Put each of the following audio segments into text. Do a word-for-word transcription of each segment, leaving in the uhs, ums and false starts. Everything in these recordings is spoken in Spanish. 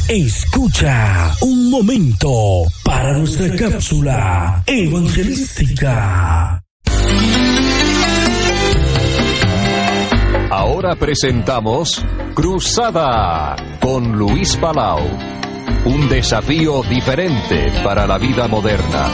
Escucha un momento para nuestra cápsula evangelística. Ahora presentamos Cruzada con Luis Palau. Un desafío diferente para la vida moderna.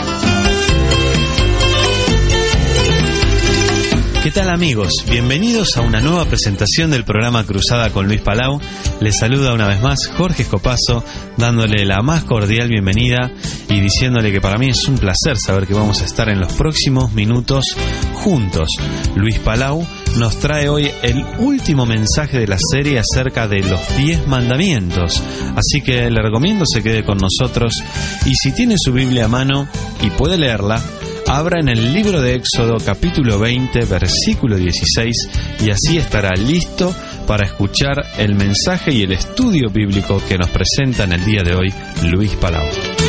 ¿Qué tal, amigos? Bienvenidos a una nueva presentación del programa Cruzada con Luis Palau. Les saluda una vez más Jorge Escopazo, dándole la más cordial bienvenida y diciéndole que para mí es un placer saber que vamos a estar en los próximos minutos juntos. Luis Palau nos trae hoy el último mensaje de la serie acerca de los diez mandamientos, así que le recomiendo se quede con nosotros y si tiene su Biblia a mano y puede leerla, abra en el libro de Éxodo capítulo veinte, versículo dieciséis, y así estará listo para escuchar el mensaje y el estudio bíblico que nos presenta en el día de hoy Luis Palau.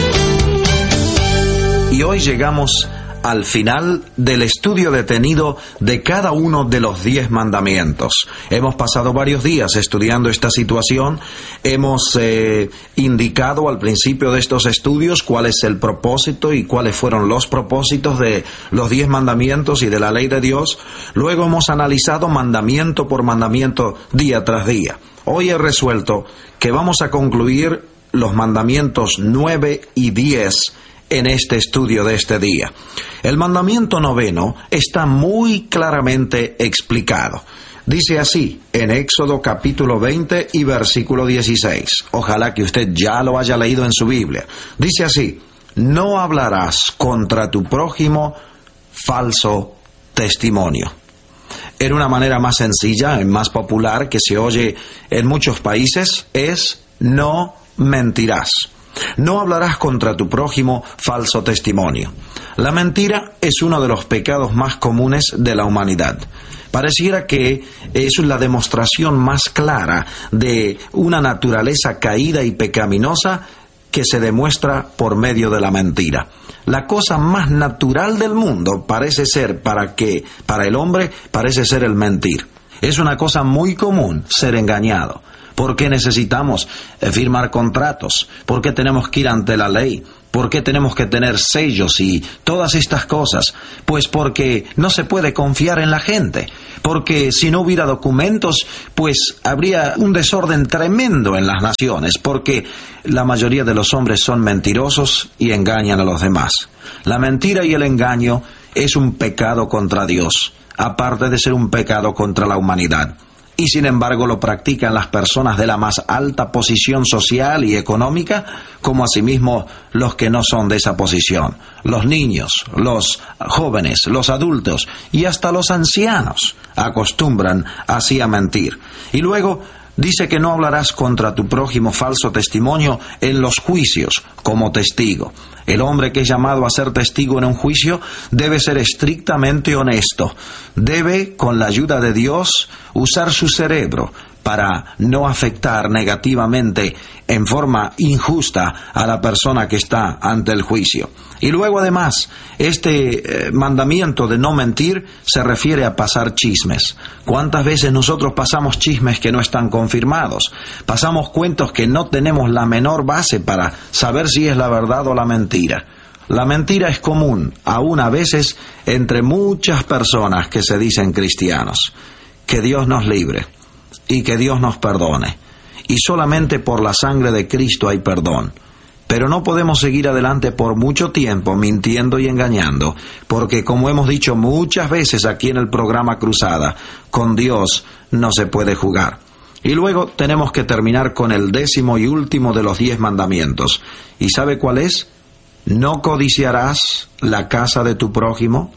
Y hoy llegamos al final del estudio detenido de cada uno de los diez mandamientos. Hemos pasado varios días estudiando esta situación, hemos eh, indicado al principio de estos estudios cuál es el propósito y cuáles fueron los propósitos de los diez mandamientos y de la ley de Dios. Luego hemos analizado mandamiento por mandamiento día tras día. Hoy he resuelto que vamos a concluir los mandamientos nueve y diez en este estudio de este día. El mandamiento noveno está muy claramente explicado. Dice así, en Éxodo capítulo veinte y versículo dieciséis. Ojalá que usted ya lo haya leído en su Biblia. Dice así, no hablarás contra tu prójimo falso testimonio. En una manera más sencilla y más popular que se oye en muchos países es no mentirás. No hablarás contra tu prójimo falso testimonio. La mentira es uno de los pecados más comunes de la humanidad. Pareciera que es la demostración más clara de una naturaleza caída y pecaminosa que se demuestra por medio de la mentira. La cosa más natural del mundo parece ser para que para el hombre parece ser el mentir. Es una cosa muy común ser engañado. ¿Por qué necesitamos firmar contratos? ¿Por qué tenemos que ir ante la ley? ¿Por qué tenemos que tener sellos y todas estas cosas? Pues porque no se puede confiar en la gente. Porque si no hubiera documentos, pues habría un desorden tremendo en las naciones. Porque la mayoría de los hombres son mentirosos y engañan a los demás. La mentira y el engaño es un pecado contra Dios, aparte de ser un pecado contra la humanidad. Y sin embargo lo practican las personas de la más alta posición social y económica, como asimismo los que no son de esa posición. Los niños, los jóvenes, los adultos y hasta los ancianos acostumbran así a mentir. Y luego dice que no hablarás contra tu prójimo falso testimonio en los juicios como testigo. El hombre que es llamado a ser testigo en un juicio debe ser estrictamente honesto. Debe, con la ayuda de Dios, usar su cerebro para no afectar negativamente en forma injusta a la persona que está ante el juicio. Y luego además, este eh, mandamiento de no mentir se refiere a pasar chismes. ¿Cuántas veces nosotros pasamos chismes que no están confirmados? Pasamos cuentos que no tenemos la menor base para saber si es la verdad o la mentira. La mentira es común, aún a veces, entre muchas personas que se dicen cristianos. Que Dios nos libre y que Dios nos perdone. Y solamente por la sangre de Cristo hay perdón. Pero no podemos seguir adelante por mucho tiempo mintiendo y engañando, porque como hemos dicho muchas veces aquí en el programa Cruzada, con Dios no se puede jugar. Y luego tenemos que terminar con el décimo y último de los diez mandamientos. ¿Y sabe cuál es? No codiciarás la casa de tu prójimo,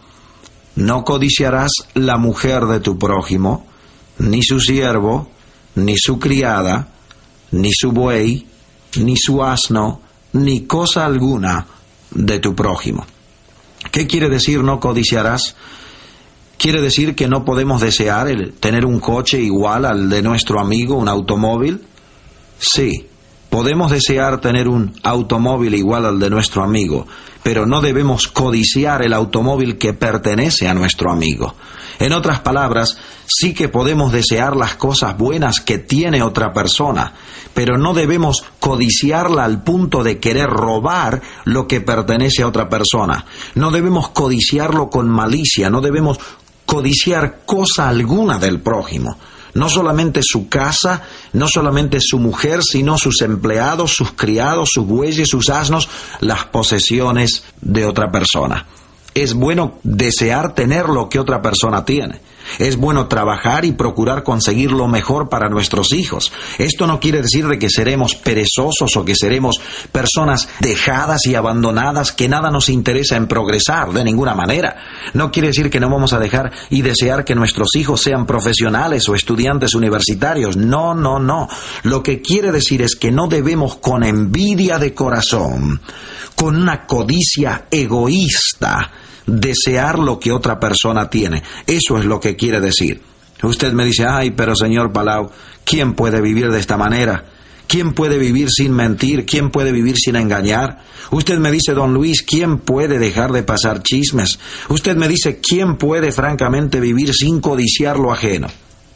no codiciarás la mujer de tu prójimo, ni su siervo, ni su criada, ni su buey, ni su asno, ni cosa alguna de tu prójimo. ¿Qué quiere decir no codiciarás? ¿Quiere decir que no podemos desear el tener un coche igual al de nuestro amigo, un automóvil? Sí, Podemos desear tener un automóvil igual al de nuestro amigo, pero no debemos codiciar el automóvil que pertenece a nuestro amigo. En otras palabras, sí que podemos desear las cosas buenas que tiene otra persona, pero no debemos codiciarla al punto de querer robar lo que pertenece a otra persona. No debemos codiciarlo con malicia, no debemos codiciar cosa alguna del prójimo. No solamente su casa, no solamente su mujer, sino sus empleados, sus criados, sus bueyes, sus asnos, las posesiones de otra persona. Es bueno desear tener lo que otra persona tiene. Es bueno trabajar y procurar conseguir lo mejor para nuestros hijos. Esto no quiere decir de que seremos perezosos o que seremos personas dejadas y abandonadas, que nada nos interesa en progresar, de ninguna manera. No quiere decir que no vamos a dejar y desear que nuestros hijos sean profesionales o estudiantes universitarios. No, no, no. Lo que quiere decir es que no debemos con envidia de corazón, con una codicia egoísta, desear lo que otra persona tiene. Eso es lo que quiere decir. Usted me dice, ay, pero señor Palau, ¿quién puede vivir de esta manera? ¿Quién puede vivir sin mentir? ¿Quién puede vivir sin engañar? Usted me dice, don Luis, ¿quién puede dejar de pasar chismes? Usted me dice, ¿quién puede francamente vivir sin codiciar lo ajeno?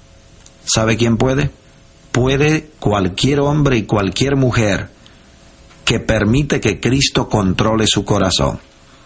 ¿Sabe quién puede? Puede cualquier hombre y cualquier mujer que permite que Cristo controle su corazón.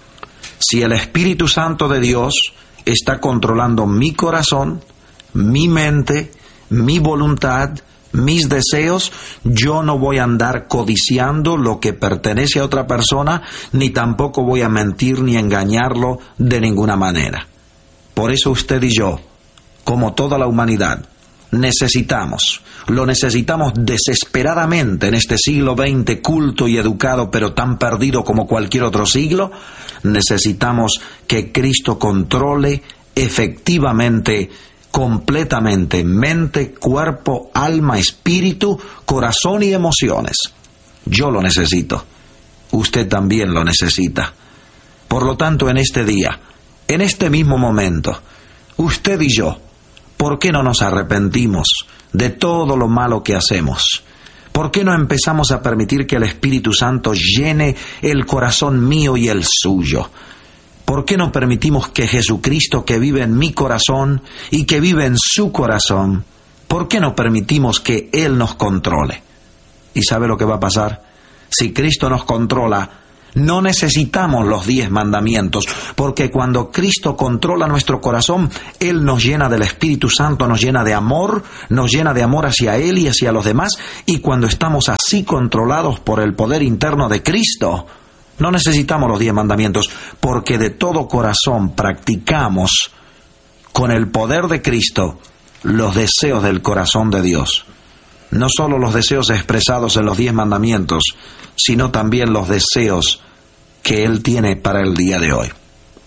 Si el Espíritu Santo de Dios está controlando mi corazón, mi mente, mi voluntad, mis deseos, yo no voy a andar codiciando lo que pertenece a otra persona, ni tampoco voy a mentir ni engañarlo de ninguna manera. Por eso usted y yo, como toda la humanidad, necesitamos, lo necesitamos desesperadamente en este siglo veinte, culto y educado, pero tan perdido como cualquier otro siglo. Necesitamos que Cristo controle efectivamente, completamente, mente, cuerpo, alma, espíritu, corazón y emociones. Yo lo necesito. Usted también lo necesita. Por lo tanto, en este día, en este mismo momento, usted y yo, ¿por qué no nos arrepentimos de todo lo malo que hacemos? ¿Por qué no empezamos a permitir que el Espíritu Santo llene el corazón mío y el suyo? ¿Por qué no permitimos que Jesucristo, que vive en mi corazón y que vive en su corazón, por qué no permitimos que Él nos controle? ¿Y sabe lo que va a pasar? Si Cristo nos controla, no necesitamos los diez mandamientos, porque cuando Cristo controla nuestro corazón, Él nos llena del Espíritu Santo, nos llena de amor, nos llena de amor hacia Él y hacia los demás, y cuando estamos así controlados por el poder interno de Cristo, no necesitamos los diez mandamientos, porque de todo corazón practicamos con el poder de Cristo los deseos del corazón de Dios. No solo los deseos expresados en los diez mandamientos, sino también los deseos que Él tiene para el día de hoy.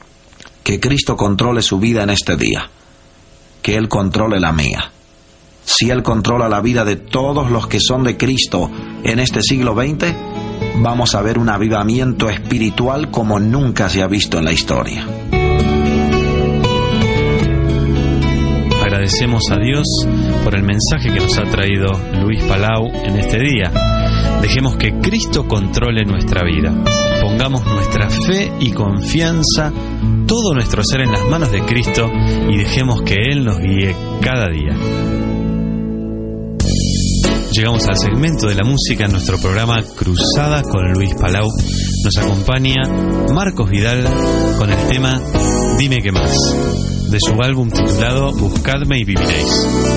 Que Cristo controle su vida en este día. Que Él controle la mía. Si Él controla la vida de todos los que son de Cristo en este siglo veinte, vamos a ver un avivamiento espiritual como nunca se ha visto en la historia. Agradecemos a Dios por el mensaje que nos ha traído Luis Palau en este día. Dejemos que Cristo controle nuestra vida. Pongamos nuestra fe y confianza, todo nuestro ser en las manos de Cristo, y dejemos que Él nos guíe cada día. Llegamos al segmento de la música en nuestro programa Cruzada con Luis Palau. Nos acompaña Marcos Vidal con el tema Dime qué más, de su álbum titulado Buscadme y viviréis.